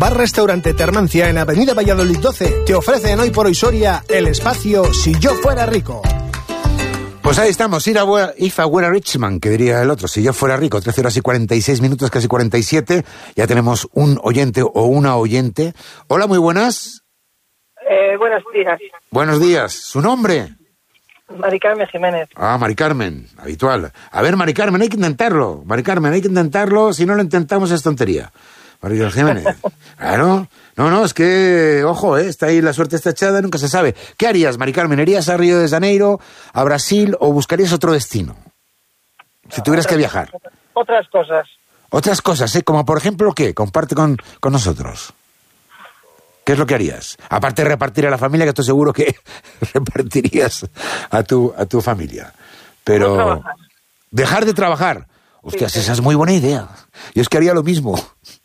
Bar Restaurante Termancia en Avenida Valladolid 12 te ofrece en Hoy por Hoy Soria el espacio Si yo fuera rico. Pues ahí estamos, If I Were a Rich Man, que diría el otro, si yo fuera rico, 13 horas y 46 minutos, casi 47, ya tenemos un oyente o una oyente. Hola, muy buenas. Buenos días. Buenos días, ¿su nombre? Mari Carmen Jiménez. Ah, Mari Carmen, habitual. A ver, Mari Carmen, hay que intentarlo. Mari Carmen, hay que intentarlo, si no lo intentamos es tontería. Mari Carmen Jiménez, claro. No, es que, ojo, está ahí la suerte está echada, nunca se sabe. ¿Qué harías, Mari Carmen? ¿Irías a Río de Janeiro, a Brasil o buscarías otro destino? Si tuvieras que viajar. Otras cosas. Otras cosas, Como por ejemplo, ¿qué? Comparte con nosotros. ¿Qué es lo que harías? Aparte de repartir a la familia, que estoy seguro que repartirías a tu familia. Pero dejar de trabajar. Hostias, esa es muy buena idea. Yo es que haría lo mismo.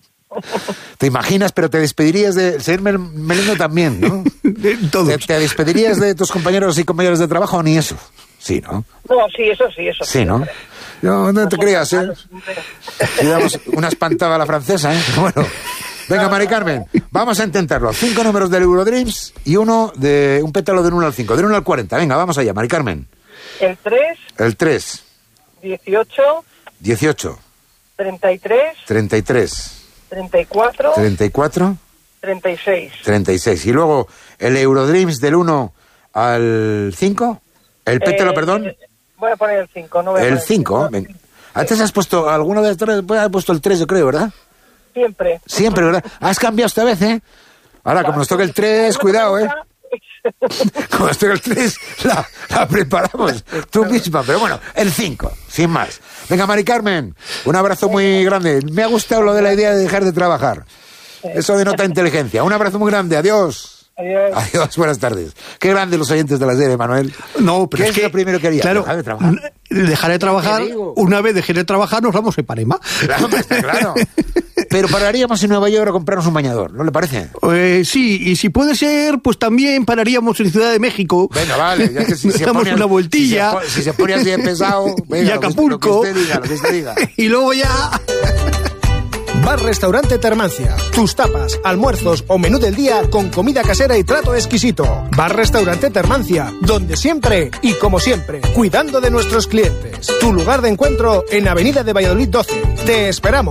¿Te imaginas? Pero te despedirías de... Ser Meleño también, ¿no? ¿Te despedirías de tus compañeros y compañeras de trabajo o ni eso? Sí, ¿no? No, sí, eso sí. Sí, ¿no? No te creas, Si damos una espantada a la francesa, Bueno... Venga, Mari Carmen, vamos a intentarlo. 5 números del Eurodreams y un pétalo del 1 al 5, del 1 al 40. Venga, vamos allá, Mari Carmen. El 3. El 3. 18. 18. 33. 33. 34. 34. 36. 36. Y luego el Eurodreams del 1 al 5. El pétalo, perdón. Voy a poner el 5. No voy a el poner 5. Antes has puesto, alguna vez has puesto el 3, yo creo, ¿verdad? Siempre, ¿verdad? Has cambiado esta vez, Ahora, como nos toca el 3, cuidado, Como nos toca el 3, la preparamos tú misma. Pero bueno, el 5, sin más. Venga, Mari Carmen, un abrazo muy grande. Me ha gustado lo de la idea de dejar de trabajar. Eso denota inteligencia. Un abrazo muy grande. Adiós. Adiós, buenas tardes. Qué grandes los oyentes de la serie, Manuel. No, pero ¿Qué es lo primero que haría? Claro, dejar de trabajar. Dejar de trabajar, una vez dejé de trabajar, nos vamos a Ipanema. Claro. Pero pararíamos en Nueva York a comprarnos un bañador, ¿no le parece? Sí, y si puede ser, pues también pararíamos en Ciudad de México. Venga, vale, ya que si se damos una vueltilla. Si se pone así de pesado, venga, y Acapulco. Lo que usted diga. Y luego ya... Bar Restaurante Termancia. Tus tapas, almuerzos o menú del día con comida casera y trato exquisito. Bar Restaurante Termancia, donde siempre y como siempre, cuidando de nuestros clientes. Tu lugar de encuentro en Avenida de Valladolid 12. Te esperamos.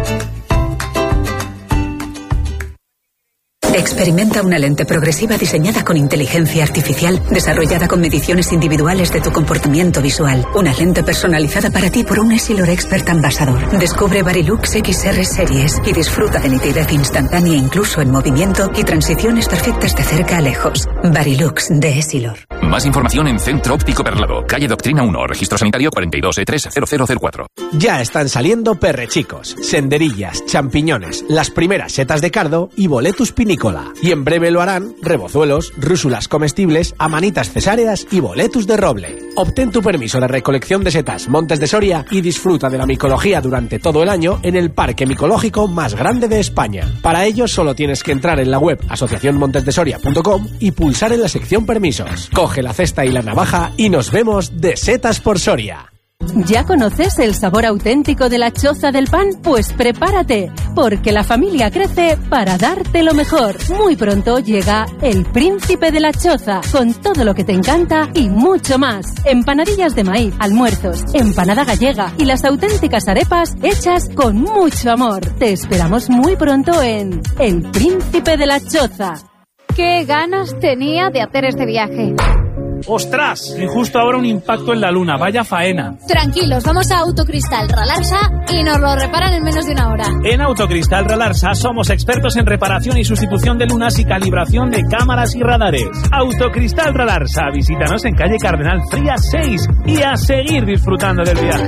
Experimenta una lente progresiva diseñada con inteligencia artificial, desarrollada con mediciones individuales de tu comportamiento visual. Una lente personalizada para ti por un Essilor Expert Ambassador. Descubre Varilux XR Series y disfruta de nitidez instantánea incluso en movimiento y transiciones perfectas de cerca a lejos. Varilux de Essilor. Más información en Centro Óptico Perlado, calle Doctrina 1, registro sanitario 42E30004. Ya están saliendo perrechicos, senderillas, champiñones, las primeras setas de cardo y boletus pinícola. Y en breve lo harán rebozuelos, rúsulas comestibles, amanitas cesáreas y boletus de roble. Obtén tu permiso de recolección de setas Montes de Soria y disfruta de la micología durante todo el año en el parque micológico más grande de España. Para ello solo tienes que entrar en la web asociacionmontesdesoria.com y pulsar en la sección permisos. Coge la cesta y la navaja y nos vemos de Setas por Soria. ¿Ya conoces el sabor auténtico de la choza del pan? Pues prepárate, porque la familia crece para darte lo mejor. Muy pronto llega el Príncipe de la Choza, con todo lo que te encanta y mucho más. Empanadillas de maíz, almuerzos, empanada gallega y las auténticas arepas hechas con mucho amor. Te esperamos muy pronto en el Príncipe de la Choza. ¡Qué ganas tenía de hacer este viaje! ¡Ostras! Y justo ahora un impacto en la luna, vaya faena. Tranquilos, vamos a Autocristal Ralarsa y nos lo reparan en menos de una hora. En Autocristal Ralarsa somos expertos en reparación y sustitución de lunas y calibración de cámaras y radares. Autocristal Ralarsa, visítanos en calle Cardenal Frías 6 y a seguir disfrutando del viaje.